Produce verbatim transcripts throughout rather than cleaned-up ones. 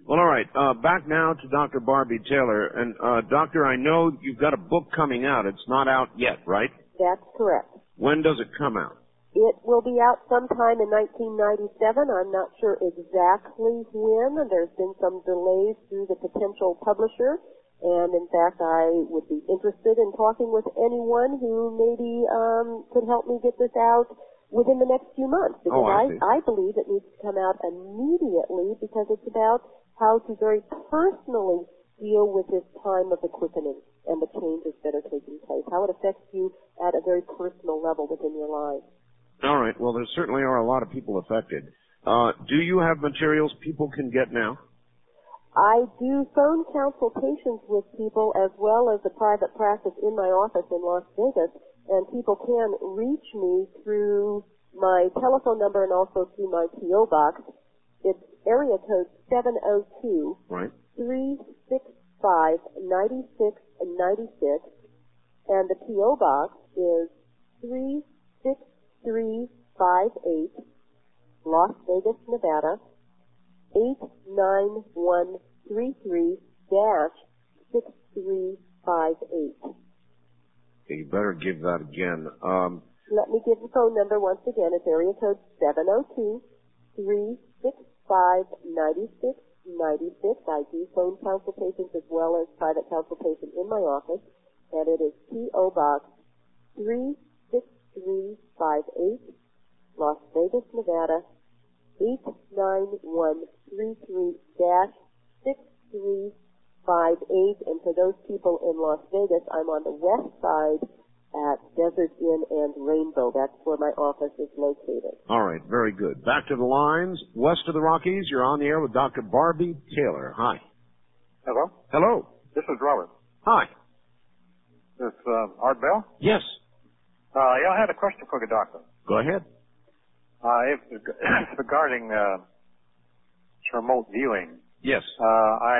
Well, all right. Uh, back now to Doctor Barbie Taylor. And, uh, Doctor, I know you've got a book coming out. It's not out yet, right? That's correct. When does it come out? It will be out sometime in nineteen ninety-seven. I'm not sure exactly when. There's been some delays through the potential publisher. And, in fact, I would be interested in talking with anyone who maybe um, could help me get this out within the next few months. Because oh, I, I, I believe it needs to come out immediately because it's about how to very personally deal with this time of the quickening and the changes that are taking place, how it affects you at a very personal level within your life. All right. Well, there certainly are a lot of people affected. Uh, do you have materials people can get now? I do phone consultations with people as well as a private practice in my office in Las Vegas, and people can reach me through my telephone number and also through my P O box. It's area code seven oh two, right. three six five, nine six nine six, and the P O box is three six three five eight, Las Vegas, Nevada, eight nine one three three dash six three five eight. Okay, you better give that again. Um, Let me give the phone number once again. It's area code seven oh two, three six five, nine six nine six. I do phone consultations as well as private consultation in my office, and it is P O Box three six three five eight, Las Vegas, Nevada, eight nine one three three dash six three five eight. And for those people in Las Vegas, I'm on the west side at Desert Inn and Rainbow. That's where my office is located. All right, very good. Back to the lines. West of the Rockies, you're on the air with Doctor Barbie Taylor. Hi. Hello? Hello. This is Robert. Hi. This uh, Art Bell? Yes. Uh, yeah, I had a question for the doctor. Go ahead. Uh, it's regarding uh, remote viewing. Yes. Uh, I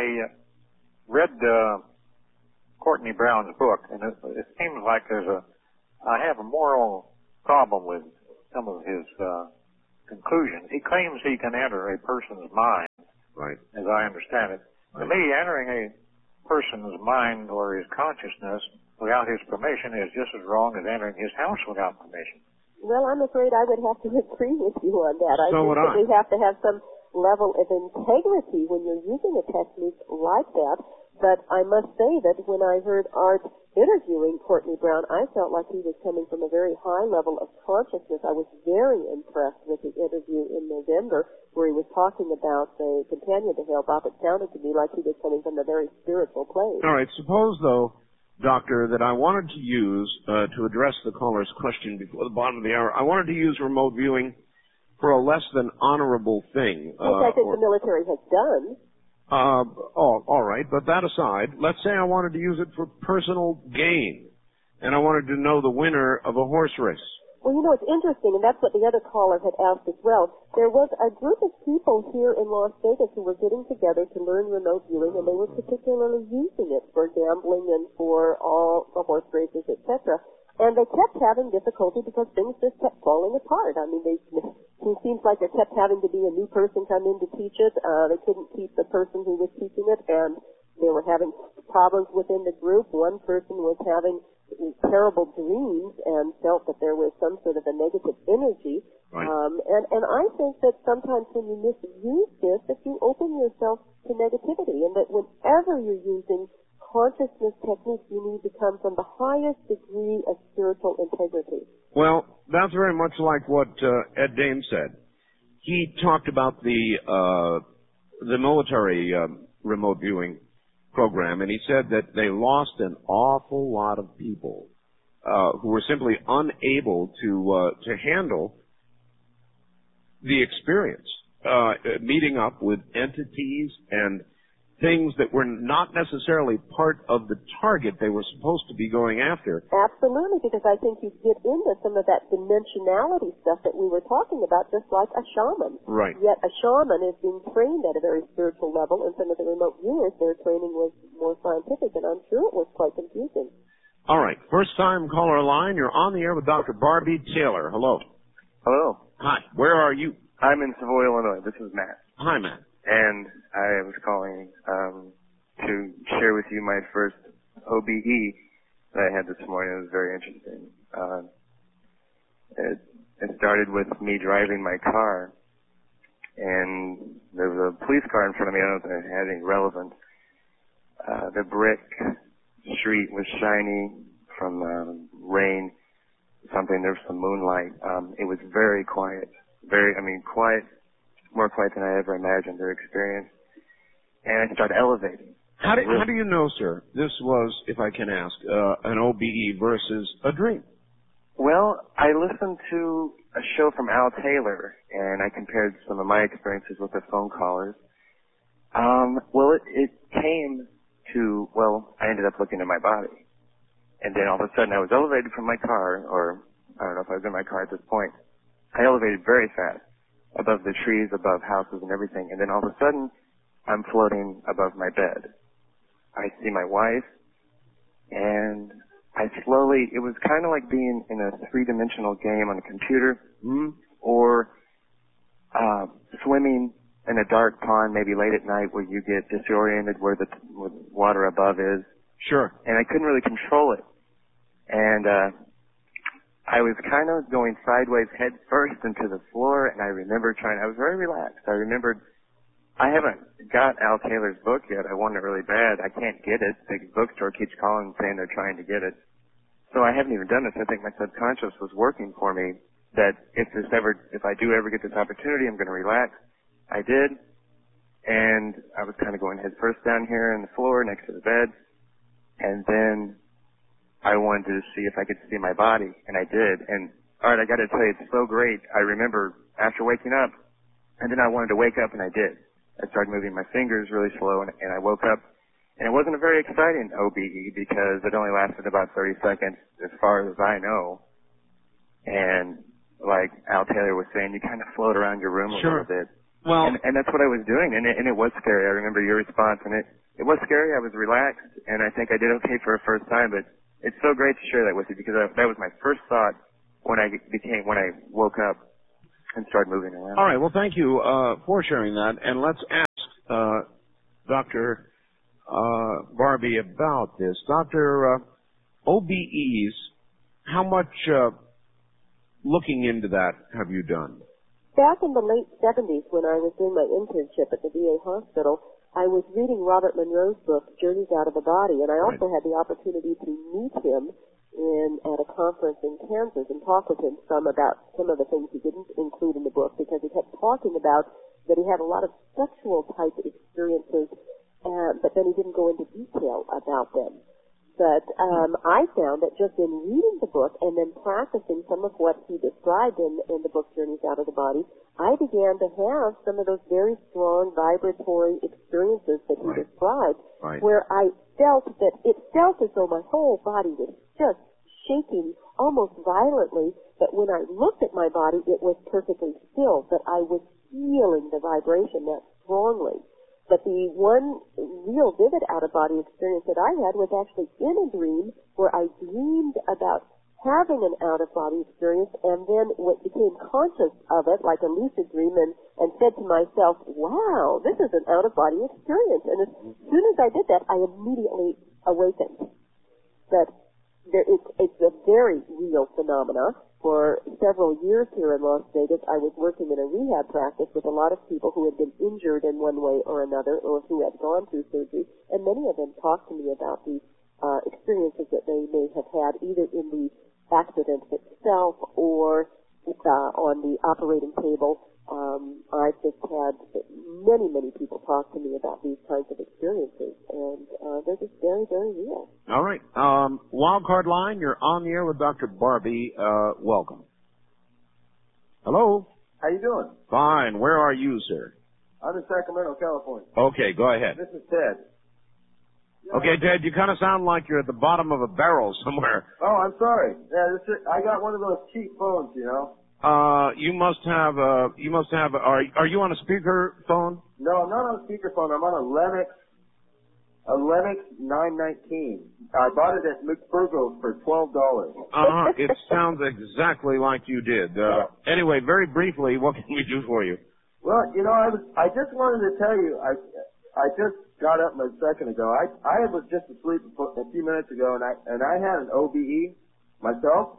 read uh, Courtney Brown's book, and it, it seems like there's a, I have a moral problem with some of his uh, conclusions. He claims he can enter a person's mind, right? As I understand it. Right. To me, entering a person's mind or his consciousness without his permission is just as wrong as entering his house without permission. Well, I'm afraid I would have to agree with you on that. I so think would that I. we have to have some level of integrity when you're using a technique like that. But I must say that when I heard Art interviewing Courtney Brown, I felt like he was coming from a very high level of consciousness. I was very impressed with the interview in November where he was talking about the companion to Hale Bopp. It sounded to me like he was coming from a very spiritual place. All right. Suppose, though, Doctor, that I wanted to use, uh, to address the caller's question before the bottom of the hour, I wanted to use remote viewing for a less than honorable thing. Which uh, I think or, the military has done. Uh, oh, all right, but that aside, let's say I wanted to use it for personal gain, and I wanted to know the winner of a horse race. Well, you know, it's interesting, and that's what the other caller had asked as well. There was a group of people here in Las Vegas who were getting together to learn remote viewing, and they were particularly using it for gambling and for all the horse races, et cetera. And they kept having difficulty because things just kept falling apart. I mean, they, it seems like there kept having to be a new person come in to teach it. Uh, they couldn't keep the person who was teaching it, and they were having problems within the group. One person was having terrible dreams and felt that there was some sort of a negative energy. Right. Um, and, and I think that sometimes when you misuse this, that you open yourself to negativity, and that whenever you're using consciousness techniques, you need to come from the highest degree of spiritual integrity. Well, that's very much like what uh, Ed Dame said. He talked about the uh, the military um, remote viewing program, and he said that they lost an awful lot of people uh, who were simply unable to uh, to handle the experience, uh, meeting up with entities and things that were not necessarily part of the target they were supposed to be going after. Absolutely, because I think you get into some of that dimensionality stuff that we were talking about, just like a shaman. Right. Yet a shaman is being trained at a very spiritual level, and some of the remote viewers, their training was more scientific, and I'm sure it was quite confusing. All right. First time caller line, you're on the air with Doctor Barbie Taylor. Hello. Hello. Hi. Where are you? I'm in Savoy, Illinois. This is Matt. Hi, Matt. And I was calling um, to share with you my first O B E that I had this morning. It was very interesting. Uh, it, it started with me driving my car, and there was a police car in front of me. I don't know if it had any relevance. Uh, the brick street was shiny from um, rain, something. There was some moonlight. Um, it was very quiet. Very, I mean, quiet, more quiet than I ever imagined or experienced. And I started elevating. How do, how do you know, sir, this was, if I can ask, uh, an O B E versus a dream? Well, I listened to a show from Al Taylor, and I compared some of my experiences with the phone callers. Um, well, it, it came to, well, I ended up looking at my body. And then all of a sudden I was elevated from my car, or I don't know if I was in my car at this point. I elevated very fast, above the trees, above houses and everything. And then all of a sudden, I'm floating above my bed. I see my wife, and I slowly, it was kind of like being in a three-dimensional game on a computer, mm. or uh, swimming in a dark pond, maybe late at night, where you get disoriented, where the where the water above is. Sure. And I couldn't really control it. And uh, I was kind of going sideways head first into the floor, and I remember trying, I was very relaxed. I remembered, I haven't got Al Taylor's book yet. I want it really bad. I can't get it. The bookstore keeps calling and saying they're trying to get it. So I haven't even done this. I think my subconscious was working for me that if this ever, if I do ever get this opportunity, I'm going to relax. I did. And I was kind of going head first down here on the floor next to the bed. And then I wanted to see if I could see my body, and I did. And, all right, I got to tell you, it's so great. I remember after waking up, and then I wanted to wake up, and I did. I started moving my fingers really slow, and, and I woke up. And it wasn't a very exciting O B E because it only lasted about thirty seconds as far as I know. And like Al Taylor was saying, you kind of float around your room a sure. little bit. Well, and, and that's what I was doing, and it, and it was scary. I remember your response, and it, it was scary. I was relaxed, and I think I did okay for a first time, but it's so great to share that with you because I, that was my first thought when I became, when I woke up and started moving around. All right. Well, thank you uh, for sharing that. And let's ask uh, Doctor Uh, Barbie about this. Doctor Uh, O B Es, how much uh, looking into that have you done? Back in the late seventies when I was doing my internship at the V A hospital, I was reading Robert Monroe's book, Journeys Out of the Body, and I also right. had the opportunity to meet him in at a conference in Kansas and talk with him some about some of the things he didn't include in the book because he kept talking about that he had a lot of sexual type experiences, uh, but then he didn't go into detail about them. But um, I found that just in reading the book and then practicing some of what he described in, in the book Journeys Out of the Body, I began to have some of those very strong vibratory experiences that he right. described, right. where I felt that it felt as though my whole body was just shaking almost violently, but when I looked at my body, it was perfectly still, but I was feeling the vibration that strongly. But the one real vivid out-of-body experience that I had was actually in a dream where I dreamed about having an out-of-body experience and then became conscious of it like a lucid dream and, and said to myself, wow, this is an out-of-body experience. And as soon as I did that, I immediately awakened. But there, it's, it's a very real phenomena. For several years here in Las Vegas, I was working in a rehab practice with a lot of people who had been injured in one way or another or who had gone through surgery, and many of them talked to me about the uh, experiences that they may have had either in the accident itself or uh, on the operating table. Um, I've just had many, many people talk to me about these kinds of experiences, and uh, they're just very, very real. All right. Um, Wildcard line, you're on the air with Doctor Barbie. Uh, welcome. Hello? How you doing? Fine. Where are you, sir? I'm in Sacramento, California. Okay, go ahead. This is Ted. Okay, Ted, you kind of sound like you're at the bottom of a barrel somewhere. Oh, I'm sorry. Yeah, this is, I got one of those cheap phones, you know. Uh, you must have, uh, you must have, are, are you on a speaker phone? No, I'm not on a speaker phone. I'm on a Lennox, a Lennox nine nineteen. I bought it at McBurgo for twelve dollars. Uh-huh. It sounds exactly like you did. Uh, anyway, very briefly, what can we do for you? Well, you know, I was, I just wanted to tell you, I, I just got up a second ago. I, I was just asleep a few minutes ago, and I, and I had an O B E myself,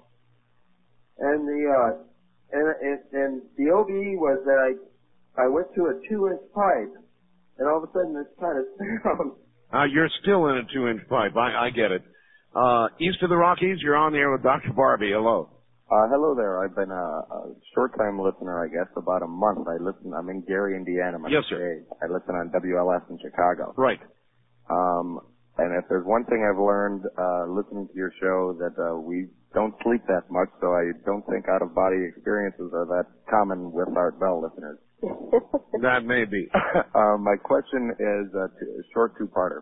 and the, uh, and, and, and the O B E was that I, I went to a two-inch pipe, and all of a sudden this kind of sound. Uh, you're still in a two-inch pipe. I, I get it. Uh, east of the Rockies, you're on the air with Doctor Barbie. Hello. Uh, hello there. I've been a, a short-time listener, I guess, about a month. I listen. I'm in Gary, Indiana. My Yes, sir. I listen on W L S in Chicago. Right. Um, and if there's one thing I've learned uh, listening to your show, that uh, we don't sleep that much, so I don't think out-of-body experiences are that common with Art Bell listeners. That may be. uh, my question is a, t- a short two-parter.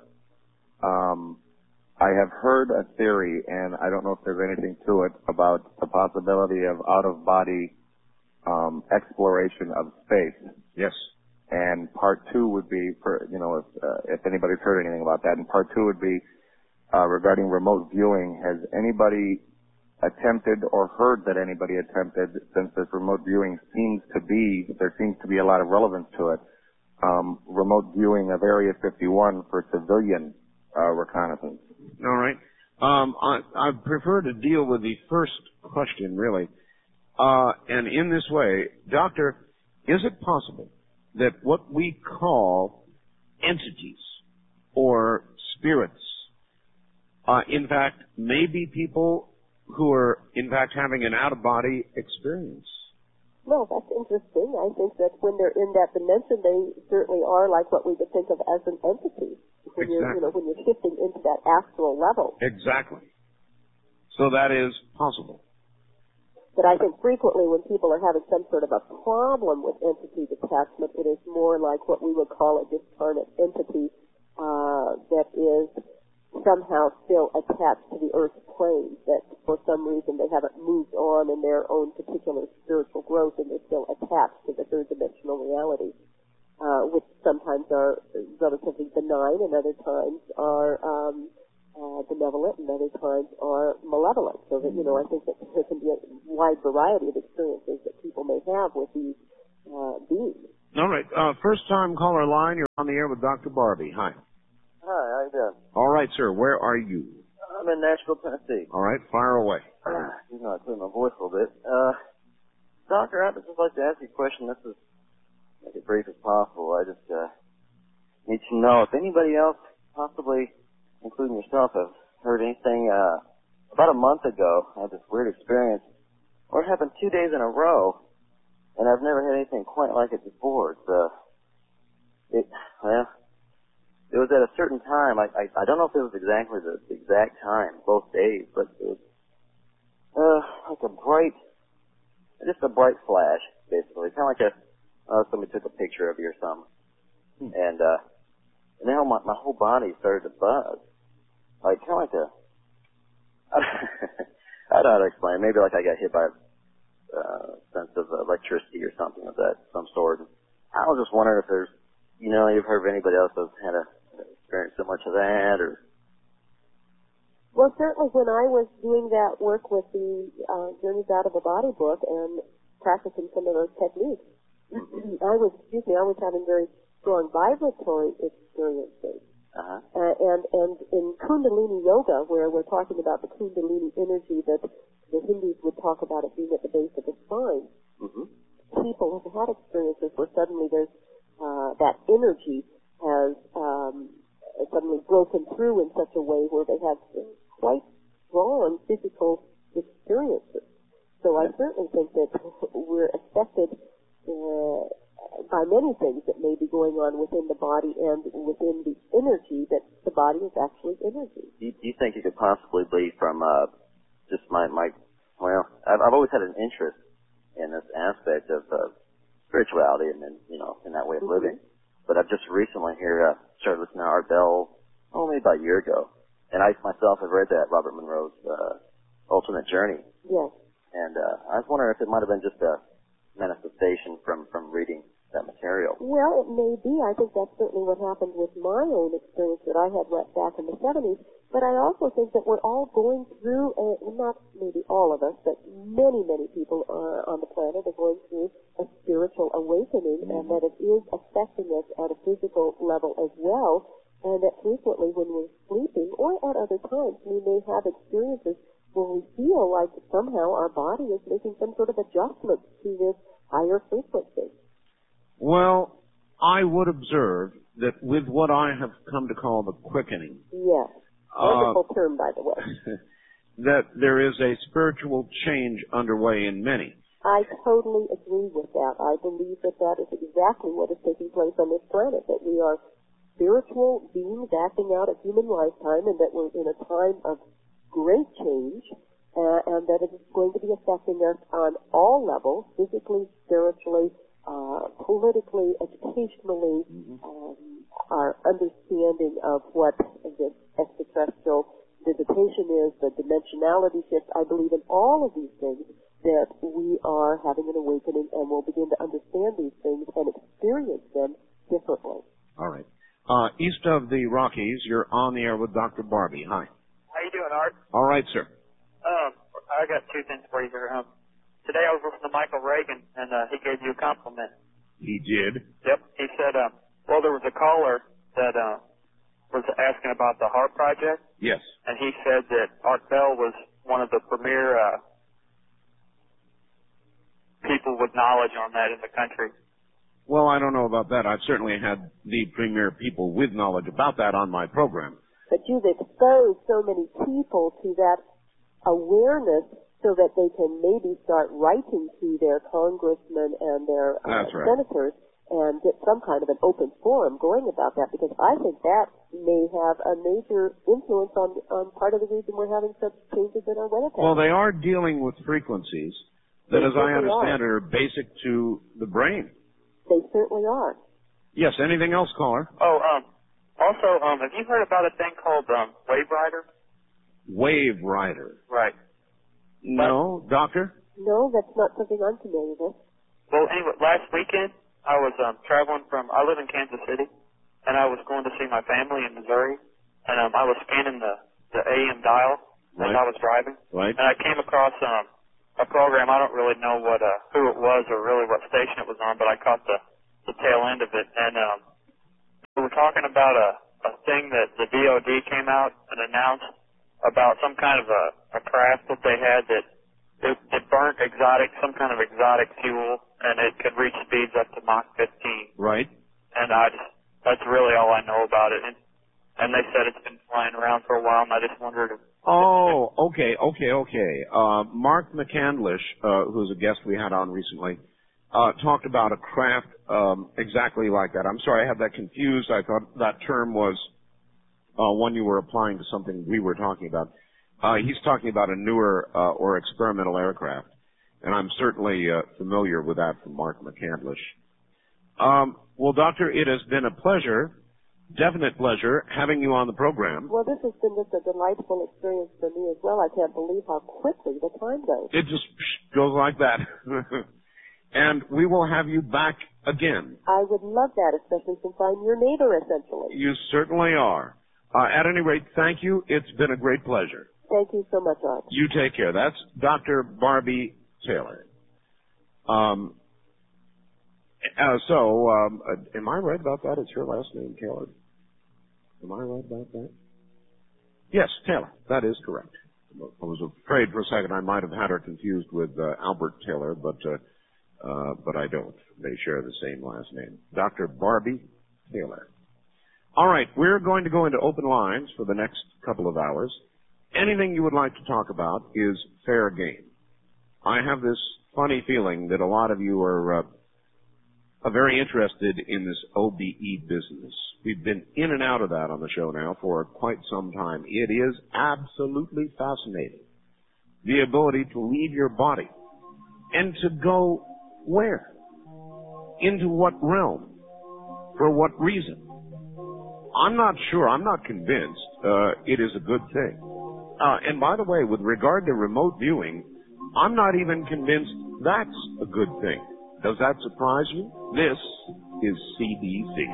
Um, I have heard a theory, and I don't know if there's anything to it, about the possibility of out-of-body um, exploration of space. Yes. And part two would be, for, you know, if, uh, if anybody's heard anything about that, and part two would be uh, regarding remote viewing. Has anybody attempted or heard that anybody attempted, since this remote viewing seems to be, there seems to be a lot of relevance to it, um, remote viewing of Area fifty-one for civilian uh, reconnaissance? All right. Um, I, I prefer to deal with the first question, really. Uh, and in this way, Doctor, is it possible that what we call entities or spirits, uh, in fact, may be people who are, in fact, having an out-of-body experience? Well, that's interesting. I think that when they're in that dimension, they certainly are like what we would think of as an entity. When Exactly. you're, you know, when you're shifting into that astral level. Exactly. So that is possible. But I think frequently when people are having some sort of a problem with entity detachment, it is more like what we would call a discarnate entity uh, that is somehow still attached to the earth plane, that for some reason they haven't moved on in their own particular spiritual growth and they're still attached to the third dimensional reality, uh, which sometimes are relatively benign and other times are um, uh, benevolent and other times are malevolent. So that, you know, I think that there can be a wide variety of experiences that people may have with these uh, beings. All right. Uh, first time caller line, you're on the air with Doctor Barbie. Hi. Hi, how you doing? All right, sir. Where are you? I'm in Nashville, Tennessee. All right. Fire away. You know, I cleared my voice a little bit. Uh, Doctor, I'd just like to ask you a question. This is make it brief as possible. I just uh, need to know if anybody else, possibly including yourself, have heard anything. Uh, about a month ago, I had this weird experience, or it happened two days in a row, and I've never had anything quite like it before. It's, uh, it, well, it was at a certain time. I, I, I don't know if it was exactly the, the exact time, both days, but it was uh, like a bright, just a bright flash, basically. Kind of like a, uh, somebody took a picture of you or something. Hmm. And, uh, and then my, my whole body started to buzz. Like, kind of like a, I don't know how to explain. Maybe like I got hit by a uh, sense of electricity or something of that, some sort. I was just wondering if there's, you know, you've heard of anybody else that's had a, experienced so much of that, or? Well, certainly when I was doing that work with the uh, Journeys Out of the Body book and practicing some of those techniques, I was, excuse me, I was having very strong vibratory experiences. Uh-huh. Uh, and, and in Kundalini Yoga, where we're talking about the Kundalini energy that the Hindus would talk about it being at the base of the spine, mm-hmm. people have had experiences where suddenly there's uh, that energy has um, suddenly broken through in such a way where they have quite strong physical experiences. So I certainly think that we're affected uh, by many things that may be going on within the body and within the energy, that the body is actually energy. Do you, do you think it could possibly be from uh, just my, my well, I've, I've always had an interest in this aspect of uh, spirituality and, and, you know, in that way of living. Mm-hmm. But I've just recently here uh, started listening to Art Bell, oh, maybe about a year ago. And I myself have read that, Robert Monroe's uh, Ultimate Journey. Yes. And uh, I was wondering if it might have been just a manifestation from, from reading that material. Well, it may be. I think that's certainly what happened with my own experience that I had right back in the seventies. But I also think that we're all going through, a, not maybe all of us, but many, many people uh, on the planet are going through a spiritual awakening, mm-hmm. and that it is affecting us at a physical level as well, and that frequently when we're sleeping or at other times we may have experiences where we feel like somehow our body is making some sort of adjustment to this higher frequency. Well, I would observe that with what I have come to call the quickening. Yes. Wonderful uh, term, by the way. That there is a spiritual change underway in many. I totally agree with that. I believe that that is exactly what is taking place on this planet, that we are spiritual beings acting out a human lifetime, and that we're in a time of great change, uh, and that it is going to be affecting us on all levels, physically, spiritually, uh, politically, educationally, mm-hmm. um, our understanding of what this extraterrestrial visitation is, the dimensionality shift. I believe in all of these things, that we are having an awakening and we'll begin to understand these things and experience them differently. All right. Uh, east of the Rockies, you're on the air with Doctor Barbie. Hi. How you doing, Art? All right, sir. Um, I got two things for you here. Um, today I was listening to Michael Reagan, and uh, he gave you a compliment. He did? Yep. He said, um, well, there was a caller that uh, was asking about the HAARP project. Yes. And he said that Art Bell was one of the premier uh, people with knowledge on that in the country. Well, I don't know about that. I've certainly had the premier people with knowledge about that on my program. But you've exposed so many people to that awareness so that they can maybe start writing to their congressmen and their uh, right. senators and get some kind of an open forum going about that, because I think that may have a major influence on, on part of the reason we're having such changes in our weather patterns. Well, they are dealing with frequencies that, they as I understand it, are basic to the brain. They certainly are. Yes, anything else, caller? Oh, um, also, um, have you heard about a thing called um, Wave Rider? Wave Rider. Right. No, doctor? No, that's not something I'm familiar with. Well, anyway, last weekend I was um, traveling from, I live in Kansas City, and I was going to see my family in Missouri, and um, I was scanning the, the A M dial as right. I was driving. Right. And I came across um, a program, I don't really know what uh, who it was or really what station it was on, but I caught the, the tail end of it, and um, we were talking about a, a thing that the D O D came out and announced about some kind of a, a craft that they had that it, it burnt exotic, some kind of exotic fuel, and it could reach speeds up to Mach fifteen. Right. And I just, that's really all I know about it. And, and they said it's been flying around for a while, and I just wondered if... Oh, okay, okay, okay. Uh, Mark McCandlish, uh, who's a guest we had on recently, uh, talked about a craft um, exactly like that. I'm sorry, I had that confused. I thought that term was uh, one you were applying to something we were talking about. Uh, he's talking about a newer uh, or experimental aircraft, and I'm certainly uh, familiar with that from Mark McCandlish. Um, well, Doctor, it has been a pleasure, definite pleasure, having you on the program. Well, this has been just a delightful experience for me as well. I can't believe how quickly the time goes. It just goes like that. And we will have you back again. I would love that, especially since I'm your neighbor, essentially. You certainly are. Uh, at any rate, thank you. It's been a great pleasure. Thank you so much, Art. You take care. That's Doctor Barbie Taylor. Um, uh, so, um, uh, am I right about that? It's your last name, Taylor. Am I right about that? Yes, Taylor. That is correct. I was afraid for a second I might have had her confused with uh, Albert Taylor, but uh, uh, but I don't. They share the same last name. Doctor Barbie Taylor. All right, we're going to go into open lines for the next couple of hours. Anything you would like to talk about is fair game. I have this funny feeling that a lot of you are, uh, are very interested in this O B E business. We've been in and out of that on the show now for quite some time. It is absolutely fascinating. The ability to leave your body and to go where? Into what realm? For what reason? I'm not sure. I'm not convinced uh, it is a good thing. Uh, and by the way, with regard to remote viewing, I'm not even convinced that's a good thing. Does that surprise you? This is C D C.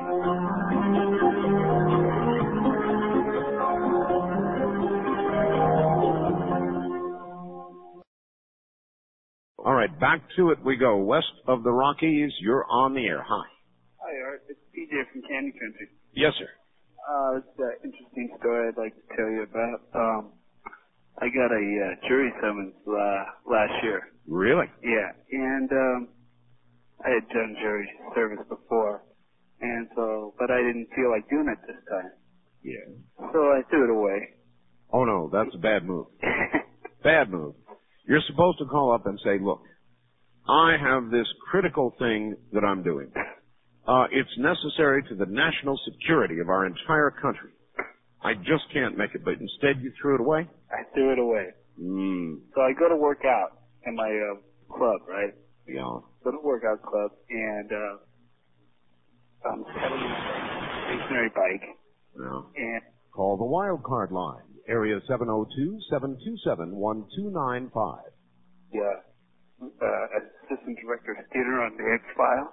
All right, back to it we go. West of the Rockies, you're on the air. Hi. Hi, Art. It's P J from Candy Country. Yes, sir. Uh, it's an interesting story I'd like to tell you about. Um, I got a uh, jury summons uh, last year. Really? Yeah, and um, I had done jury service before, and so, but I didn't feel like doing it this time. Yeah. So I threw it away. Oh no, that's a bad move. Bad move. You're supposed to call up and say, look, I have this critical thing that I'm doing. Uh, it's necessary to the national security of our entire country. I just can't make it, but instead you threw it away? I threw it away. Mm. So I go to work out in my uh, club, right? Yeah. Go to workout club, and uh, I'm pedaling a stationary bike. Yeah. And call the wild card line, area seven oh two, seven two seven, one two nine five. Yeah, uh, assistant director of theater on the X-Files.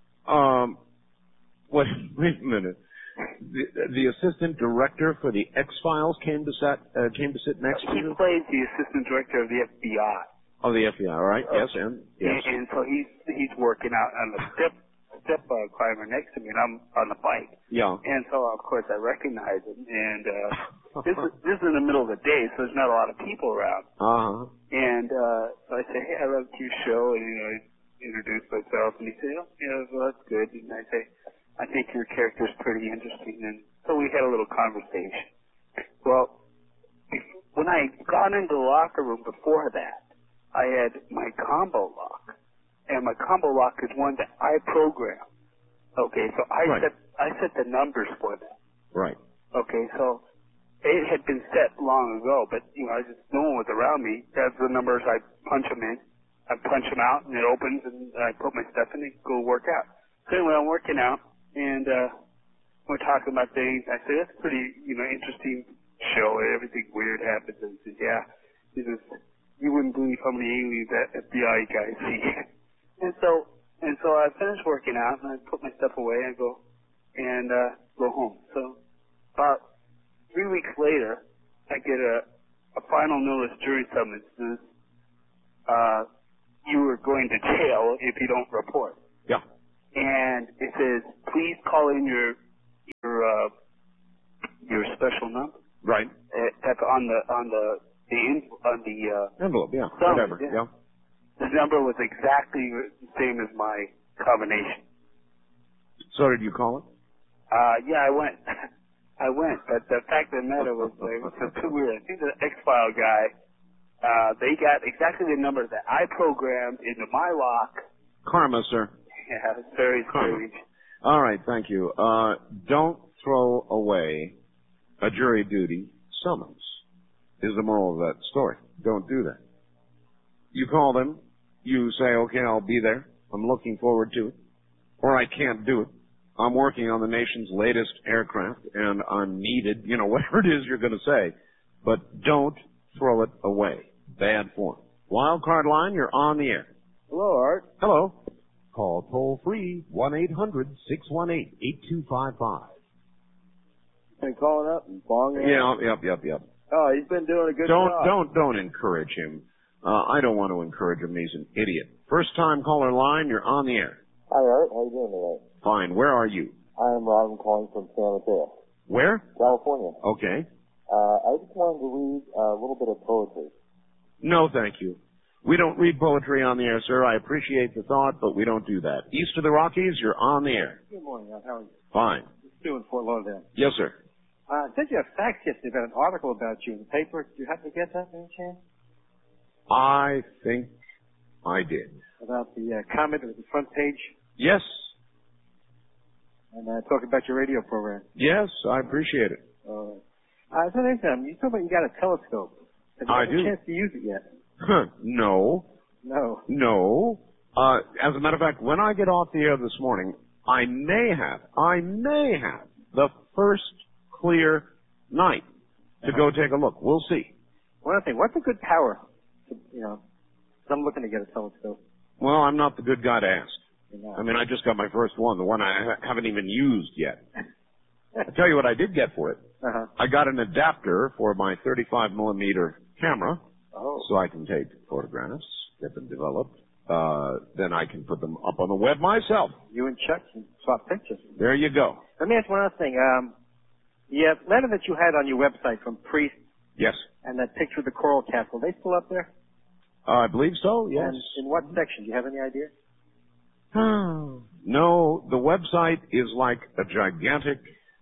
Um, wait, wait a minute. The, the assistant director for the X-Files came to sit, uh, came to sit next to He you? plays the assistant director of the F B I. Oh, the F B I, all right. Yes, and yes. And, and so he's he's working out on the step step uh, climber next to me, and I'm on the bike. Yeah. And so of course I recognize him, and uh, this is this is in the middle of the day, so there's not a lot of people around. Uh huh. And uh, so I say, hey, I love your show, and you know, I introduce myself, and he said, oh, yeah, well, that's good. And I say, I think your character's pretty interesting, and so we had a little conversation. Well, when I got into the locker room before that, I had my combo lock, and my combo lock is one that I program. Okay, so I Right. set I set the numbers for that. Right. Okay, so it had been set long ago, but you know, I just no one was around me. That's the numbers. I punch them in, I punch them out, and it opens, and I put my stuff in and go work out. So anyway, I'm working out, and uh, we're talking about things. I said, that's a pretty, you know, interesting show. Everything weird happens. And he says, yeah. He says, you wouldn't believe how many aliens that F B I guys see. And so, and so I finished working out, and I put my stuff away, and go, and uh, go home. So about three weeks later, I get a, a final notice jury summons. Says, uh, you are going to jail if you don't report. Yeah. And it says, please call in your your uh, your special number. Right. Uh, that's on the on the the in, on the uh, envelope. Yeah. summons, Whatever. yeah. Yeah. The number was exactly the same as my combination. So did you call it? Uh, yeah, I went. I went, but the fact of the matter was, like, it was too weird. I think the X-File guy, uh, they got exactly the number that I programmed into my lock. Karma, sir. Yeah, it's very strange. All right, thank you. Uh, don't throw away a jury duty summons, is the moral of that story. Don't do that. You call them, you say, okay, I'll be there. I'm looking forward to it. Or I can't do it. I'm working on the nation's latest aircraft, and I'm needed, you know, whatever it is you're going to say. But don't throw it away. Bad form. Wild card line, you're on the air. Hello, Art. Hello. Call toll free, one eight hundred, six one eight, eight two five five. Been calling up and bonging. Yeah, yep, yep, yep. Oh, he's been doing a good Don't, job. don't, don't encourage him. Uh, I don't want to encourage him. He's an idiot. First time caller line, you're on the air. Hi, Art. How you doing today? Fine. Where are you? I'm Rob. I'm calling from San Mateo, Where? California. Okay. Uh, I just wanted to read a little bit of poetry. No, thank you. We don't read poetry on the air, sir. I appreciate the thought, but we don't do that. East of the Rockies, you're on the air. Good morning, Al. How are you? Fine. Stu in Fort Lauderdale. Yes, sir. Uh, I sent you a fax yesterday about an article about you in the paper. Do you happen to get that by any chance? I think I did. About the uh, comment at the front page? Yes. And uh, talk about your radio program. Yes, I appreciate it. Uh, uh, so next time, you told me you got a telescope. Have you I had do. a chance to use it yet? Huh. No. No. No. Uh, as a matter of fact, when I get off the air this morning, I may have, I may have the first clear night to Uh-huh. go take a look. We'll see. One other thing, what's a good power? To, you know, 'cause I'm looking to get a telescope. Well, I'm not the good guy to ask. You know. I mean, I just got my first one, the one I ha- haven't even used yet. I'll tell you what I did get for it. Uh-huh. I got an adapter for my thirty-five millimeter camera, oh. so I can take photographs, get them developed. Uh, then I can put them up on the web myself. You and Chuck can swap pictures. There you go. Let me ask one other thing. Um, the uh, letter that you had on your website from Priest. Yes. And that picture of the coral castle, they still up there? Uh, I believe so, yes. And in what section? Do you have any idea? No, the website is like a gigantic,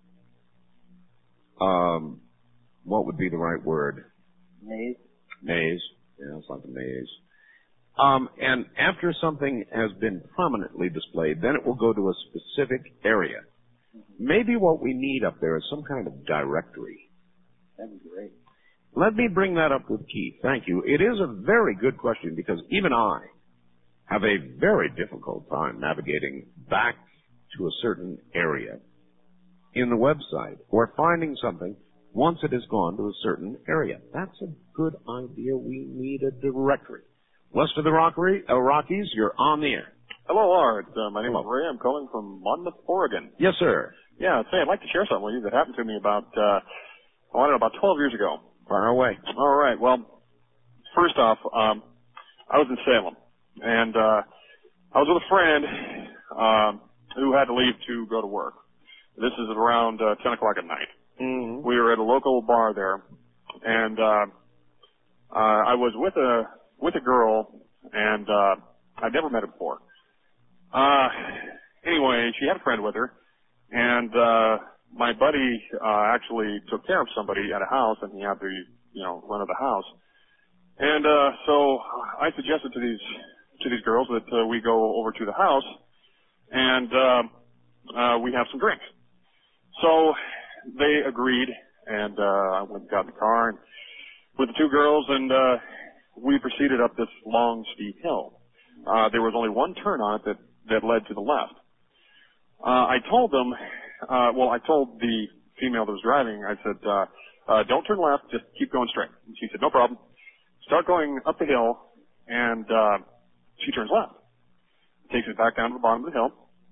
um, what would be the right word? Maze. Maze. Yeah, it's like a maze. Um, and after something has been prominently displayed, then it will go to a specific area. Mm-hmm. Maybe what we need up there is some kind of directory. That'd be great. Let me bring that up with Keith. Thank you. It is a very good question because even I have a very difficult time navigating back to a certain area in the website or finding something once it has gone to a certain area. That's a good idea. We need a directory. West of the Rockery, uh, Rockies, you're on the air. Hello, Art. Uh, my name Hello. is Ray. I'm calling from Monmouth, Oregon. Yes, sir. Yeah, say, I'd like to share something with you that happened to me about, uh, oh, I don't know, about twelve years ago. Far away. All right. Well, first off, um, I was in Salem, and uh, I was with a friend um, who had to leave to go to work. This is around uh, ten o'clock at night. Mm-hmm. We were at a local bar there, and uh, uh, I was with a with a girl, and uh, I'd never met her before. Uh, anyway, she had a friend with her, and uh, my buddy uh, actually took care of somebody at a house, and he had the you know run of the house. And uh, so I suggested to these to these girls that uh, we go over to the house, and uh, uh, we have some drinks. So they agreed, and uh, I went and got in the car and with the two girls, and uh, we proceeded up this long, steep hill. Uh, there was only one turn on it that, that led to the left. Uh, I told them, uh, well, I told the female that was driving, I said, uh, uh, don't turn left, just keep going straight. And she said, no problem. Start going up the hill, and uh, she turns left. Takes it back down to the bottom of the hill.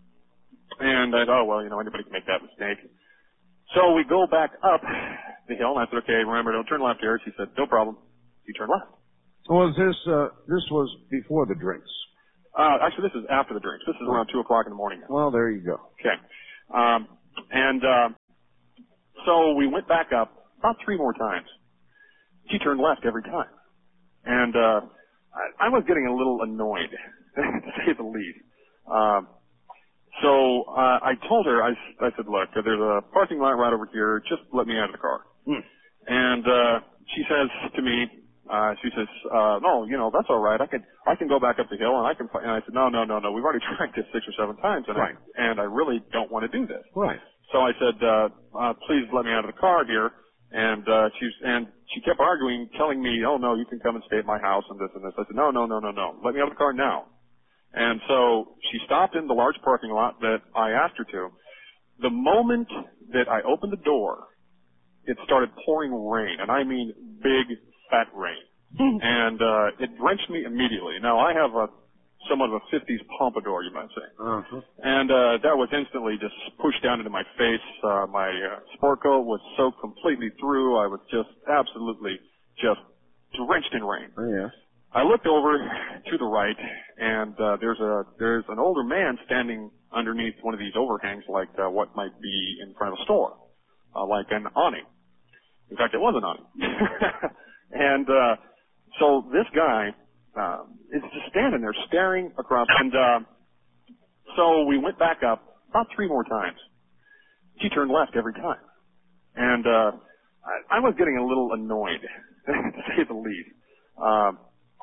And I thought, oh, well, you know, anybody can make that mistake. So we go back up the hill, and I said, okay, remember, don't turn left here. She said, no problem. You turn left. Was this, uh, this was before the drinks? Uh, actually, this is after the drinks. This is around two o'clock in the morning now. Well, there you go. Okay. Um, and, uh, so we went back up about three more times. She turned left every time. And, uh, I, I was getting a little annoyed, to say the least. Um, so, uh, I told her, I, I said, look, there's a parking lot right over here. Just let me out of the car. Hmm. And, uh, she says to me, Uh, she says, uh, no, you know, that's all right. I can, I can go back up the hill and I can, and I said, no, no, no, no. We've already tried this six or seven times and right. I, and I really don't want to do this. Right. So I said, uh, uh, please let me out of the car here. And, uh, she's, and she kept arguing, telling me, oh no, you can come and stay at my house and this and this. I said, no, no, no, no, no. Let me out of the car now. And so she stopped in the large parking lot that I asked her to. The moment that I opened the door, it started pouring rain, and I mean big, fat rain. And uh, it drenched me immediately. Now, I have a somewhat of a fifties pompadour, you might say. Uh-huh. And uh, that was instantly just pushed down into my face. Uh, my uh, sport coat was soaked completely through. I was just absolutely just drenched in rain. Oh, yeah. I looked over to the right, and uh, there's a there's an older man standing underneath one of these overhangs, like uh, what might be in front of a store, uh, like an awning. In fact, it was an awning. And uh, so this guy uh, is just standing there staring across. And uh, so we went back up about three more times. She turned left every time. And uh, I, I was getting a little annoyed, to say the least. Uh,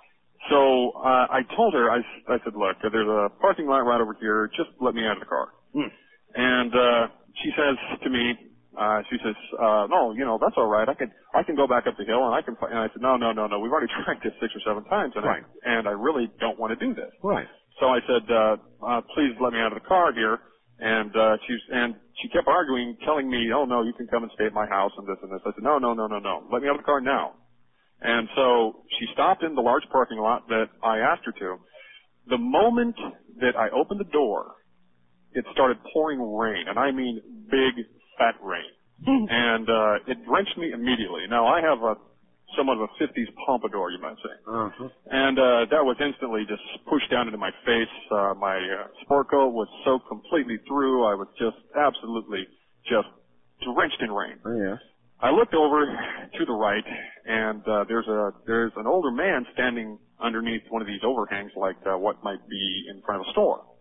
so uh, I told her, I, I said, look, there's a parking lot right over here. Just let me out of the car. Hmm. And uh, she says to me, Uh, she says, uh, no, you know, that's all right. I can, I can go back up the hill and I can, and I said, no, no, no, no. We've already tried this six or seven times and right. I, and I really don't want to do this. Right. So I said, uh, uh, please let me out of the car here. And, uh, she's, and she kept arguing, telling me, oh no, you can come and stay at my house and this and this. I said, no, no, no, no, no. Let me out of the car now. And so she stopped in the large parking lot that I asked her to. the moment that I opened the door, it started pouring rain, and I mean big, fat rain. And uh, it drenched me immediately. Now, I have a somewhat of a fifties pompadour, you might say. Uh-huh. And uh, that was instantly just pushed down into my face. Uh, my uh, sport coat was soaked completely through. I was just absolutely just drenched in rain. Oh, yeah. I looked over to the right, and uh, there's a there's an older man standing underneath one of these overhangs, like uh, what might be in front of a store.